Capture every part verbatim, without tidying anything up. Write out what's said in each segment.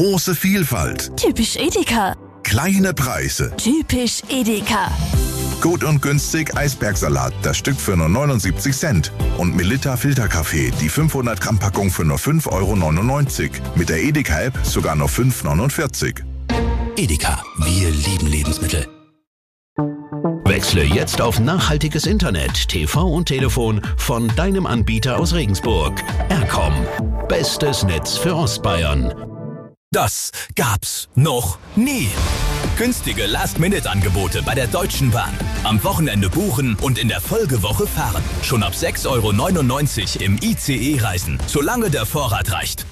Große Vielfalt. Typisch Edeka. Kleine Preise. Typisch Edeka. Gut und günstig Eisbergsalat, das Stück für nur neunundsiebzig Cent. Und Melitta Filterkaffee, die fünfhundert Gramm Packung für nur fünf Euro neunundneunzig. Mit der Edeka-App sogar nur fünf Euro neunundvierzig. Edeka, wir lieben Lebensmittel. Wechsle jetzt auf nachhaltiges Internet, T V und Telefon von deinem Anbieter aus Regensburg. Aircom. Bestes Netz für Ostbayern. Das gab's noch nie. Günstige Last-Minute-Angebote bei der Deutschen Bahn. Am Wochenende buchen und in der Folgewoche fahren. Schon ab sechs Euro neunundneunzig im I C E reisen, solange der Vorrat reicht.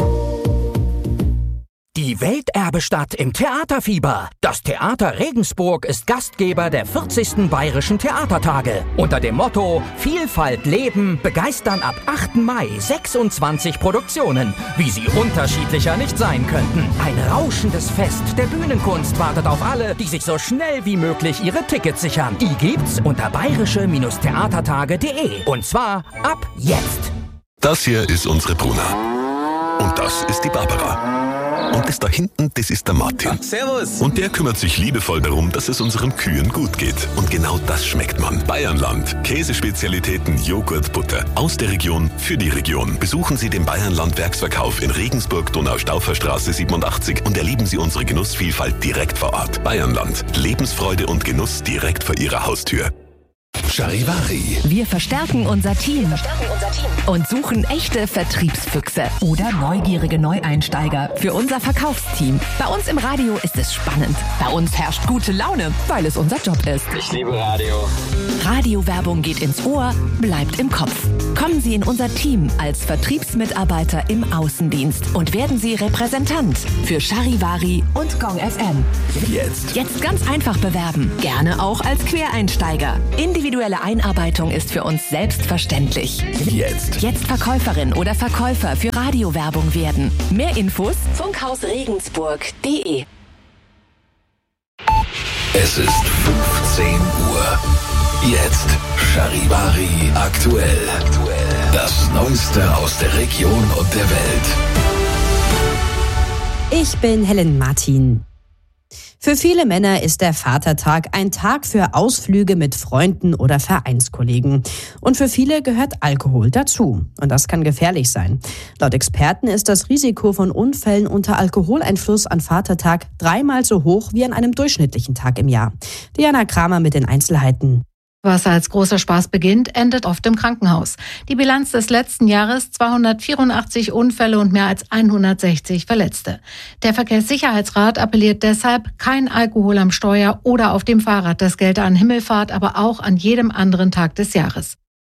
Die Welterbestadt im Theaterfieber. Das Theater Regensburg ist Gastgeber der vierzigsten Bayerischen Theatertage. Unter dem Motto Vielfalt leben begeistern ab achten Mai sechsundzwanzig Produktionen, wie sie unterschiedlicher nicht sein könnten. Ein rauschendes Fest der Bühnenkunst wartet auf alle, die sich so schnell wie möglich ihre Tickets sichern. Die gibt's unter bayerische Theatertage punkt de. Und zwar ab jetzt. Das hier ist unsere Bruna. Und das ist die Barbara. Und das da hinten, das ist der Martin. Ach, servus. Und der kümmert sich liebevoll darum, dass es unseren Kühen gut geht. Und genau das schmeckt man. Bayernland. Käsespezialitäten, Joghurt, Butter. Aus der Region, für die Region. Besuchen Sie den Bayernland Werksverkauf in Regensburg, Donaustaufferstraße siebenundachtzig und erleben Sie unsere Genussvielfalt direkt vor Ort. Bayernland. Lebensfreude und Genuss direkt vor Ihrer Haustür. Charivari. Wir verstärken unser Team. Verstärken unser Team und suchen echte Vertriebsfüchse oder neugierige Neueinsteiger für unser Verkaufsteam. Bei uns im Radio ist es spannend. Bei uns herrscht gute Laune, weil es unser Job ist. Ich liebe Radio. Radiowerbung geht ins Ohr, bleibt im Kopf. Kommen Sie in unser Team als Vertriebsmitarbeiter im Außendienst und werden Sie Repräsentant für Charivari und Gong F M. Jetzt. Jetzt ganz einfach bewerben. Gerne auch als Quereinsteiger. Individuelle Einarbeitung ist für uns selbstverständlich. Jetzt. Jetzt Verkäuferin oder Verkäufer für Radiowerbung werden. Mehr Infos funkhausregensburg punkt de. Es ist fünfzehn Uhr. Jetzt Charivari aktuell. Das Neueste aus der Region und der Welt. Ich bin Helen Martin. Für viele Männer ist der Vatertag ein Tag für Ausflüge mit Freunden oder Vereinskollegen. Und für viele gehört Alkohol dazu. Und das kann gefährlich sein. Laut Experten ist das Risiko von Unfällen unter Alkoholeinfluss an Vatertag dreimal so hoch wie an einem durchschnittlichen Tag im Jahr. Diana Kramer mit den Einzelheiten. Was als großer Spaß beginnt, endet oft im Krankenhaus. Die Bilanz des letzten Jahres, zweihundertvierundachtzig Unfälle und mehr als hundertsechzig Verletzte. Der Verkehrssicherheitsrat appelliert deshalb, kein Alkohol am Steuer oder auf dem Fahrrad. Das gelte an Himmelfahrt, aber auch an jedem anderen Tag des Jahres.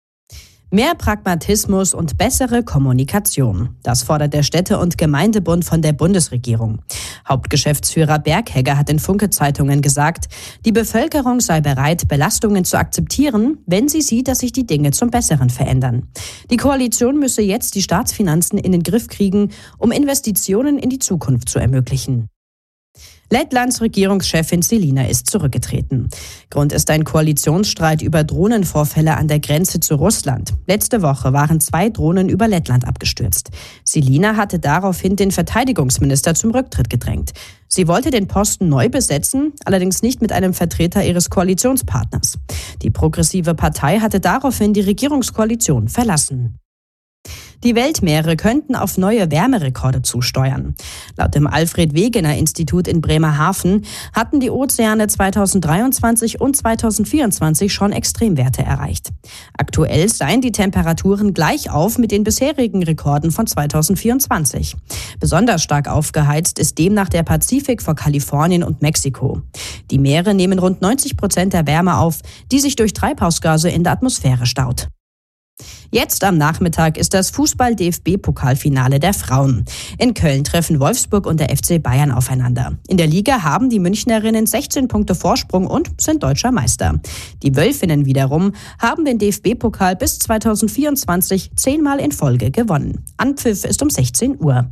Mehr Pragmatismus und bessere Kommunikation. Das fordert der Städte- und Gemeindebund von der Bundesregierung. Hauptgeschäftsführer Berghegger hat in Funke-Zeitungen gesagt, die Bevölkerung sei bereit, Belastungen zu akzeptieren, wenn sie sieht, dass sich die Dinge zum Besseren verändern. Die Koalition müsse jetzt die Staatsfinanzen in den Griff kriegen, um Investitionen in die Zukunft zu ermöglichen. Lettlands Regierungschefin Selina ist zurückgetreten. Grund ist ein Koalitionsstreit über Drohnenvorfälle an der Grenze zu Russland. Letzte Woche waren zwei Drohnen über Lettland abgestürzt. Selina hatte daraufhin den Verteidigungsminister zum Rücktritt gedrängt. Sie wollte den Posten neu besetzen, allerdings nicht mit einem Vertreter ihres Koalitionspartners. Die progressive Partei hatte daraufhin die Regierungskoalition verlassen. Die Weltmeere könnten auf neue Wärmerekorde zusteuern. Laut dem Alfred-Wegener-Institut in Bremerhaven hatten die Ozeane zweitausenddreiundzwanzig und zweitausendvierundzwanzig schon Extremwerte erreicht. Aktuell seien die Temperaturen gleich auf mit den bisherigen Rekorden von zweitausendvierundzwanzig. Besonders stark aufgeheizt ist demnach der Pazifik vor Kalifornien und Mexiko. Die Meere nehmen rund neunzig Prozent der Wärme auf, die sich durch Treibhausgase in der Atmosphäre staut. Jetzt am Nachmittag ist das Fußball-D F B-Pokalfinale der Frauen. In Köln treffen Wolfsburg und der F C Bayern aufeinander. In der Liga haben die Münchnerinnen sechzehn Punkte Vorsprung und sind deutscher Meister. Die Wölfinnen wiederum haben den D F B-Pokal bis zweitausendvierundzwanzig zehnmal in Folge gewonnen. Anpfiff ist um sechzehn Uhr.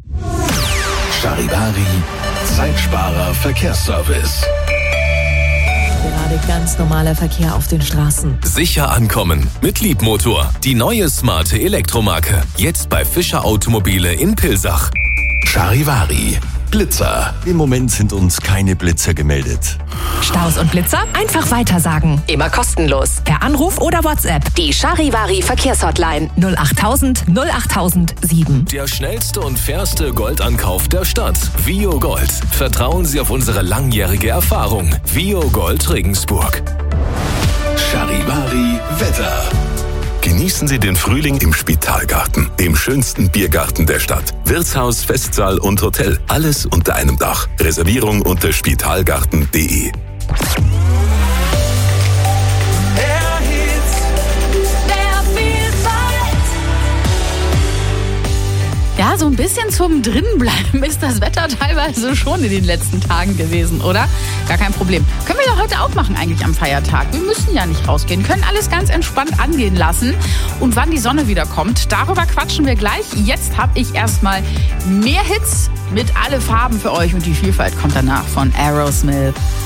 Charivari, Zeitsparer Verkehrsservice. Gerade ganz normaler Verkehr auf den Straßen. Sicher ankommen mit Liebmotor. Die neue smarte Elektromarke. Jetzt bei Fischer Automobile in Pilsach. Charivari, Blitzer. Im Moment sind uns keine Blitzer gemeldet. Staus und Blitzer? Einfach weitersagen. Immer kostenlos. Per Anruf oder WhatsApp. Die Charivari Verkehrshotline null achttausend null achttausend sieben. Der schnellste und fairste Goldankauf der Stadt. Vio Gold. Vertrauen Sie auf unsere langjährige Erfahrung. Vio Gold Regensburg. Charivari Wetter. Genießen Sie den Frühling im Spitalgarten, dem schönsten Biergarten der Stadt. Wirtshaus, Festsaal und Hotel, alles unter einem Dach. Reservierung unter spitalgarten punkt de. Ja, so ein bisschen zum Drinnenbleiben ist das Wetter teilweise schon in den letzten Tagen gewesen, oder? Gar kein Problem. Können wir ja heute auch machen eigentlich am Feiertag. Wir müssen ja nicht rausgehen, können alles ganz entspannt angehen lassen. Und wann die Sonne wieder kommt, darüber quatschen wir gleich. Jetzt habe ich erstmal mehr Hits mit alle Farben für euch und die Vielfalt kommt danach von Aerosmith.